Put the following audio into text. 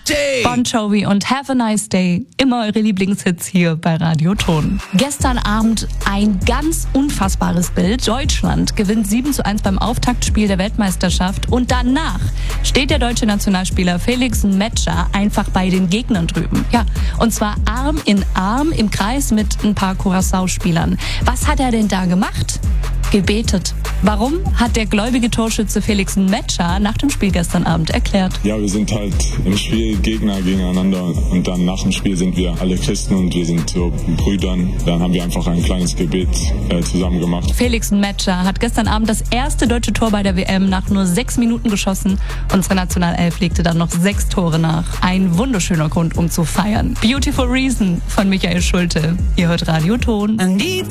Bon Jovi und Have a Nice Day. Immer eure Lieblingshits hier bei Radio Ton. Gestern Abend ein ganz unfassbares Bild. Deutschland gewinnt 7:1 beim Auftaktspiel der Weltmeisterschaft und danach steht der deutsche Nationalspieler Felix Metscher einfach bei den Gegnern drüben. Ja, und zwar Arm in Arm im Kreis mit ein paar Curaçao-Spielern. Was hat er denn da gemacht? Gebetet. Warum, hat der gläubige Torschütze Felix Metscher nach dem Spiel gestern Abend erklärt. Ja, wir sind halt im Spiel Gegner gegeneinander und dann nach dem Spiel sind wir alle Christen und wir sind so Brüdern. Dann haben wir einfach ein kleines Gebet zusammen gemacht. Felix Metscher hat gestern Abend das erste deutsche Tor bei der WM nach nur 6 Minuten geschossen. Unsere Nationalelf legte dann noch 6 Tore nach. Ein wunderschöner Grund, um zu feiern. Beautiful Reason von Michael Schulte. Ihr hört Radio Ton.